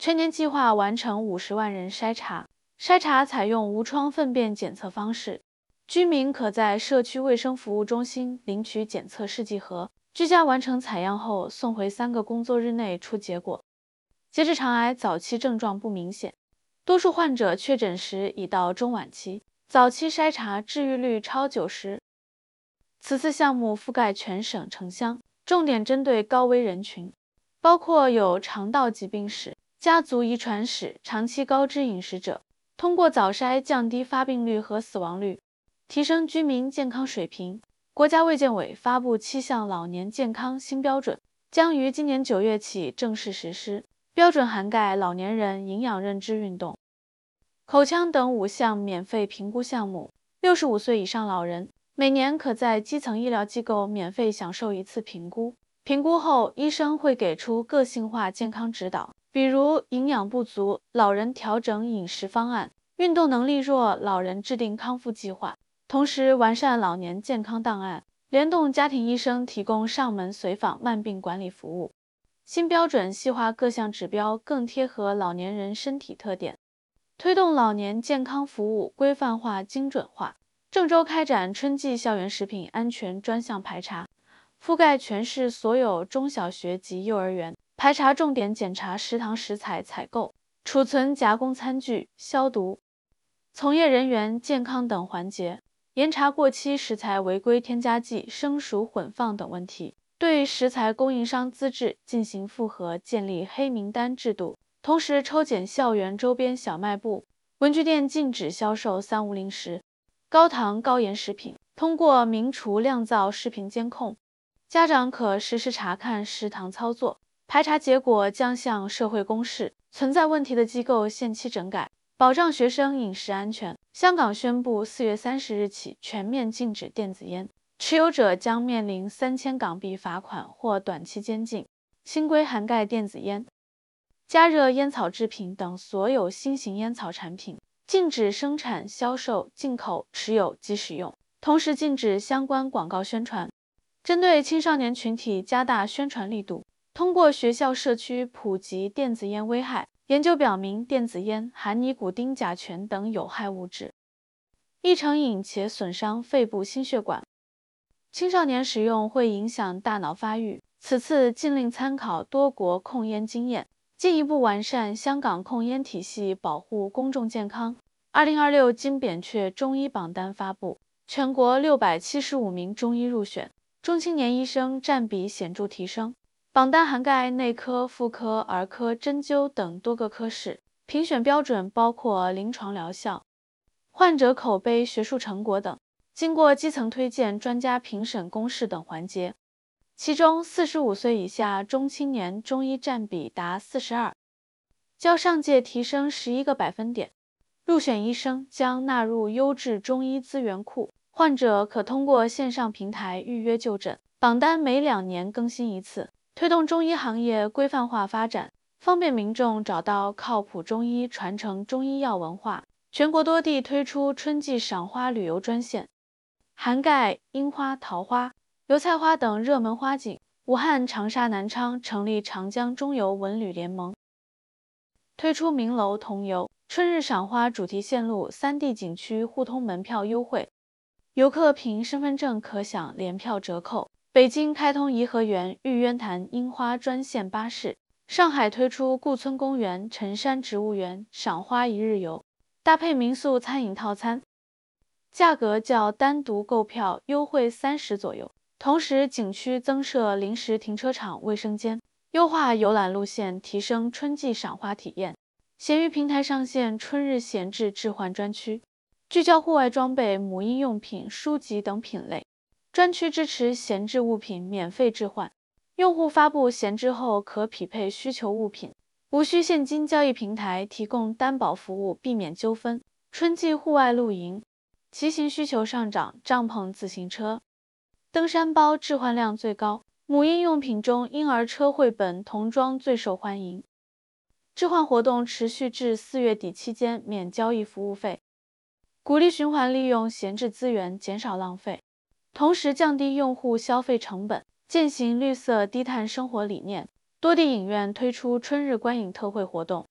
全年计划完成50万人筛查。筛查采用无创粪便检测方式，居民可在社区卫生服务中心领取检测试剂盒，居家完成采样后送回3个工作日内出结果。结直肠癌早期症状不明显，多数患者确诊时已到中晚期，早期筛查治愈率超90%。此次项目覆盖全省城乡，重点针对高危人群，包括有肠道疾病史、家族遗传史、长期高脂饮食者，通过早筛降低发病率和死亡率，提升居民健康水平。国家卫健委发布7项老年健康新标准，将于今年9月起正式实施。标准涵盖老年人营养认知运动、口腔等5项免费评估项目。65岁以上老人每年可在基层医疗机构免费享受1次评估，评估后医生会给出个性化健康指导，比如营养不足老人调整饮食方案，运动能力弱老人制定康复计划，同时完善老年健康档案，联动家庭医生提供上门随访慢病管理服务。新标准细化各项指标，更贴合老年人身体特点，推动老年健康服务规范化、精准化。郑州开展春季校园食品安全专项排查，覆盖全市所有中小学及幼儿园，排查重点检查食堂食材采购、储存、加工餐具、消毒、从业人员健康等环节，严查过期食材违规添加剂、生熟混放等问题。对食材供应商资质进行复核，建立黑名单制度，同时抽检校园周边小卖部、文具店，禁止销售3无零食、高糖高盐食品。通过明厨亮灶视频监控，家长可实时查看食堂操作，排查结果将向社会公示，存在问题的机构限期整改，保障学生饮食安全。香港宣布4月30日起全面禁止电子烟，持有者将面临3000港币罚款或短期监禁。新规涵盖电子烟、加热烟草制品等所有新型烟草产品，禁止生产、销售、进口、持有及使用，同时禁止相关广告宣传。针对青少年群体加大宣传力度，通过学校社区普及电子烟危害。研究表明，电子烟含尼古丁、甲醛等有害物质，易成瘾且损伤肺部心血管。青少年使用会影响大脑发育，此次禁令参考多国控烟经验，进一步完善香港控烟体系，保护公众健康。2026金扁鹊中医榜单发布，全国675名中医入选，中青年医生占比显著提升。榜单涵盖内科、妇科、儿科、针灸等多个科室，评选标准包括临床疗效、患者口碑、学术成果等，经过基层推荐、专家评审、公示等环节。其中45岁以下中青年中医占比达42%，较上届提升11个百分点。入选医生将纳入优质中医资源库，患者可通过线上平台预约就诊，榜单每2年更新1次。推动中医行业规范化发展，方便民众找到靠谱中医，传承中医药文化。全国多地推出春季赏花旅游专线，涵盖樱花、桃花、油菜花等热门花景。武汉、长沙、南昌成立长江中游文旅联盟，推出名楼同游、春日赏花主题线路，3地景区互通门票优惠，游客凭身份证可享联票折扣。北京开通颐和园、玉渊潭樱花专线巴士，上海推出顾村公园、辰山植物园赏花1日游，搭配民宿餐饮套餐，价格较单独购票优惠30%左右。同时，景区增设临时停车场、卫生间，优化游览路线，提升春季赏花体验。闲鱼平台上线春日闲置置换专区，聚焦户外装备、母婴用品、书籍等品类。专区支持闲置物品免费置换，用户发布闲置后可匹配需求物品，无需现金交易，平台提供担保服务，避免纠纷。春季户外露营、骑行需求上涨，帐篷、自行车、登山包置换量最高。母婴用品中，婴儿车绘本、童装最受欢迎。置换活动持续至4月底期间，免交易服务费，鼓励循环利用闲置资源，减少浪费。同时降低用户消费成本，践行绿色低碳生活理念。多地影院推出春日观影特惠活动，